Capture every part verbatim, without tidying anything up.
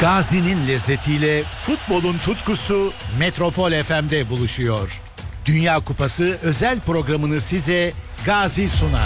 Gazi'nin lezzetiyle futbolun tutkusu Metropol F M'de buluşuyor. Dünya Kupası özel programını size Gazi sunar.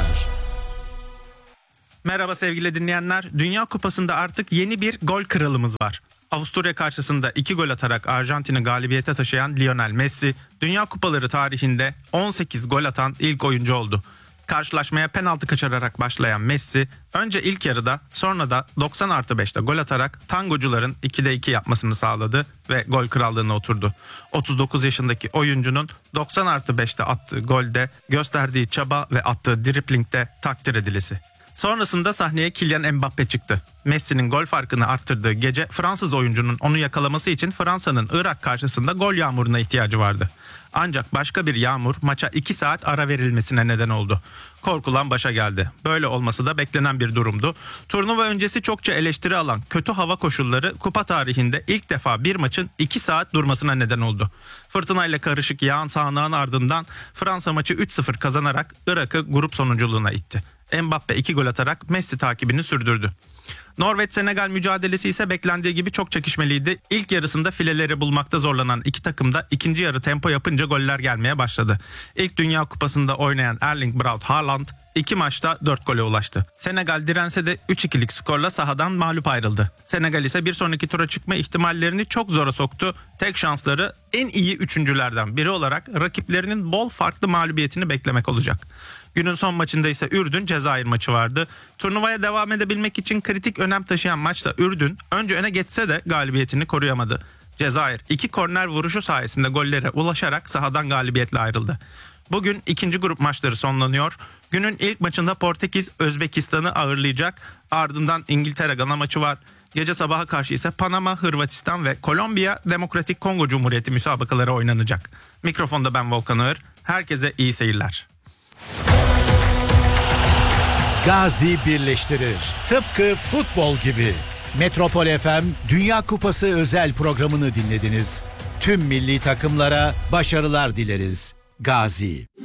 Merhaba sevgili dinleyenler. Dünya Kupası'nda artık yeni bir gol kralımız var. Avusturya karşısında iki gol atarak Arjantin'i galibiyete taşıyan Lionel Messi, Dünya Kupaları tarihinde on sekiz gol atan ilk oyuncu oldu. Karşılaşmaya penaltı kaçırarak başlayan Messi, önce ilk yarıda sonra da doksan artı beşte gol atarak tangocuların ikide iki yapmasını sağladı ve gol krallığına oturdu. otuz dokuz yaşındaki oyuncunun doksan artı beşte attığı golde gösterdiği çaba ve attığı driplingde takdir edilesi. Sonrasında sahneye Kylian Mbappe çıktı. Messi'nin gol farkını arttırdığı gece Fransız oyuncunun onu yakalaması için Fransa'nın Irak karşısında gol yağmuruna ihtiyacı vardı. Ancak başka bir yağmur maça iki saat ara verilmesine neden oldu. Korkulan başa geldi. Böyle olması da beklenen bir durumdu. Turnuva öncesi çokça eleştiri alan kötü hava koşulları kupa tarihinde ilk defa bir maçın iki saat durmasına neden oldu. Fırtınayla karışık yağan sağanağın ardından Fransa maçı üç sıfır kazanarak Irak'ı grup sonunculuğuna itti. Mbappe iki gol atarak Messi takibini sürdürdü. Norveç-Senegal mücadelesi ise beklendiği gibi çok çekişmeliydi. İlk yarısında fileleri bulmakta zorlanan iki takım da ikinci yarı tempo yapınca goller gelmeye başladı. İlk Dünya Kupası'nda oynayan Erling Braut Haaland iki maçta dört gole ulaştı. Senegal dirense de üç ikilik skorla sahadan mağlup ayrıldı. Senegal ise bir sonraki tura çıkma ihtimallerini çok zora soktu. Tek şansları en iyi üçüncülerden biri olarak rakiplerinin bol farklı mağlubiyetini beklemek olacak. Günün son maçında ise Ürdün Cezayir maçı vardı. Turnuvaya devam edebilmek için kritik önem taşıyan maçta Ürdün önce öne geçse de galibiyetini koruyamadı. Cezayir iki korner vuruşu sayesinde gollere ulaşarak sahadan galibiyetle ayrıldı. Bugün ikinci grup maçları sonlanıyor. Günün ilk maçında Portekiz Özbekistan'ı ağırlayacak. Ardından İngiltere Gana maçı var. Gece sabaha karşı ise Panama, Hırvatistan ve Kolombiya Demokratik Kongo Cumhuriyeti müsabakaları oynanacak. Mikrofonda ben Volkan Ağır. Herkese iyi seyirler. Gazi birleştirir. Tıpkı futbol gibi. Metropol F M Dünya Kupası özel programını dinlediniz. Tüm milli takımlara başarılar dileriz. Gazi.